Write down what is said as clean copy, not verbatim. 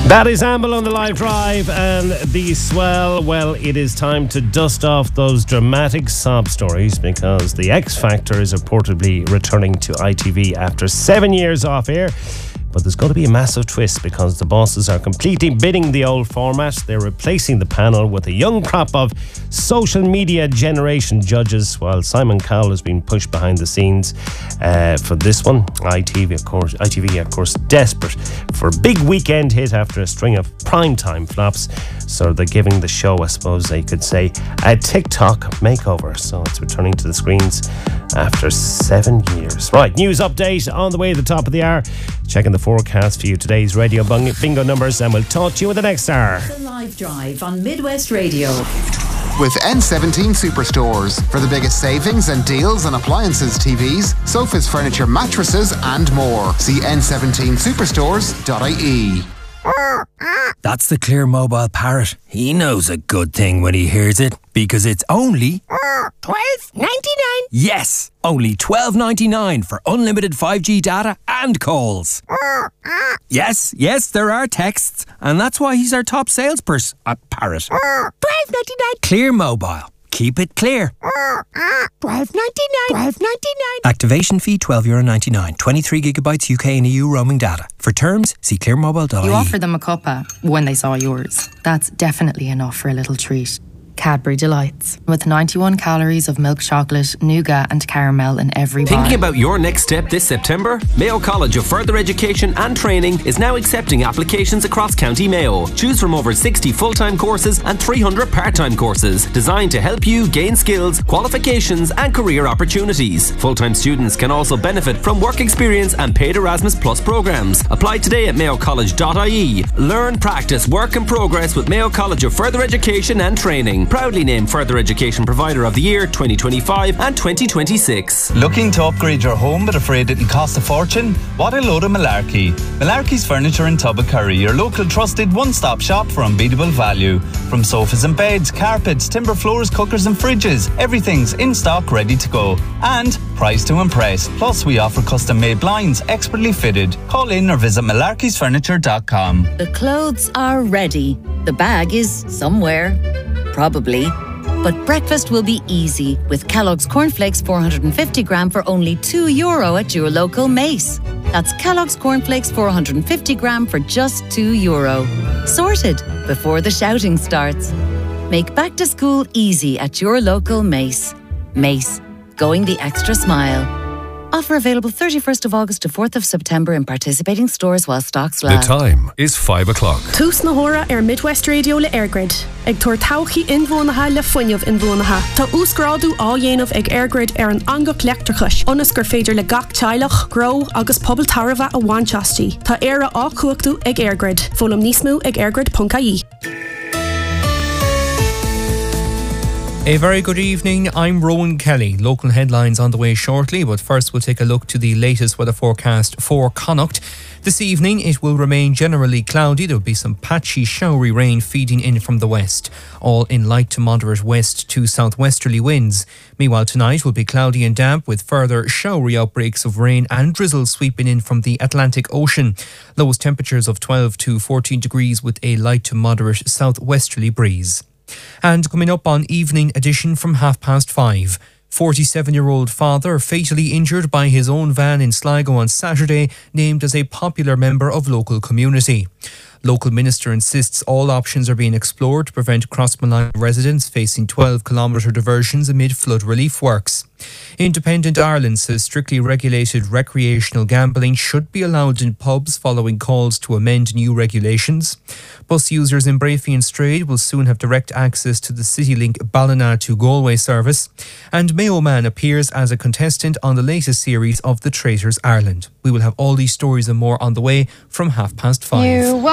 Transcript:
That is Amble on the Live Drive and the Swell. Well, it is time to dust off those dramatic sob stories because the X Factor is reportedly returning to ITV after 7 years off air. But there's going to be a massive twist because the bosses are completely bidding the old format. They're replacing the panel with a young crop of social media generation judges, while Simon Cowell has been pushed behind the scenes for this one. ITV, of course, desperate for a big weekend hit after a string of primetime flops. So they're giving the show, I suppose they could say, a TikTok makeover. So it's returning to the screens after 7 years. Right, news update on the way to the top of the hour. Checking the forecast for you, today's radio bingo numbers, and we'll talk to you in the next hour. The Live Drive on Midwest Radio. With N17 Superstores for the biggest savings and deals on appliances, TVs, sofas, furniture, mattresses and more. See n17superstores.ie. That's the Clear Mobile Parrot. He knows a good thing when he hears it, because it's only $12.99. Yes, only $12.99 for unlimited 5G data and calls. Yes, there are texts, and that's why he's our top salesperson at Parrot. $12.99. Clear Mobile. Keep it clear. $12.99. Activation fee €12.99. 23 gigabytes UK and EU roaming data. For terms, see clearmobile.ie. You offered them a cuppa when they saw yours. That's definitely enough for a little treat. Cadbury Delights, with 91 calories of milk chocolate, nougat and caramel in every bar. Thinking about your next step this September? Mayo College of Further Education and Training is now accepting applications across County Mayo. Choose from over 60 full-time courses and 300 part-time courses designed to help you gain skills, qualifications and career opportunities. Full-time students can also benefit from work experience and paid Erasmus Plus programs. Apply today at mayocollege.ie. Learn, practice, work and progress with Mayo College of Further Education and Training. Proudly named Further Education Provider of the Year 2025 and 2026. Looking to upgrade your home but afraid it'll cost a fortune? What a load of malarkey. Malarkey's Furniture in Tubbercurry, your local trusted one-stop shop for unbeatable value. From sofas and beds, carpets, timber floors, cookers and fridges, everything's in stock ready to go. And priced to impress. Plus we offer custom-made blinds, expertly fitted. Call in or visit malarkeysfurniture.com. The clothes are ready. The bag is somewhere. Probably. But breakfast will be easy with Kellogg's Cornflakes 450 gram for only €2 at your local Mace. That's Kellogg's Cornflakes 450 gram for just €2. Sorted before the shouting starts. Make back to school easy at your local Mace. Mace, going the extra mile. Offer available 31st of August to 4th of September in participating stores while stocks last. The time is 5 o'clock. Tús na hora Midwest Radio le Airgrid. Ag tuair tauchaí inmhónatha le foiineamh inmhónatha. Tá úscrádú á dhéanamh ag Airgrid an angach leachtarchais. Onas gur féidir le gach teilech, grow agus pobl tarbha a bhainteastí. Tá éire á cuachtú ag Airgrid. Fólam níos mó ag airgrid.ie. A very good evening, I'm Rowan Kelly. Local headlines on the way shortly, but first we'll take a look to the latest weather forecast for Connacht. This evening it will remain generally cloudy. There will be some patchy showery rain feeding in from the west, all in light to moderate west to southwesterly winds. Meanwhile tonight will be cloudy and damp with further showery outbreaks of rain and drizzle sweeping in from the Atlantic Ocean. Lowest temperatures of 12 to 14 degrees with a light to moderate southwesterly breeze. And coming up on Evening Edition from 5:30, 47-year-old father fatally injured by his own van in Sligo on Saturday, named as a popular member of local community. Local minister insists all options are being explored to prevent Crossmolina residents facing 12-kilometre diversions amid flood relief works. Independent Ireland says strictly regulated recreational gambling should be allowed in pubs following calls to amend new regulations. Bus users in Brafey and Strade will soon have direct access to the CityLink Ballina to Galway service. And Mayo Man appears as a contestant on the latest series of The Traitors Ireland. We will have all these stories and more on the way from 5:30.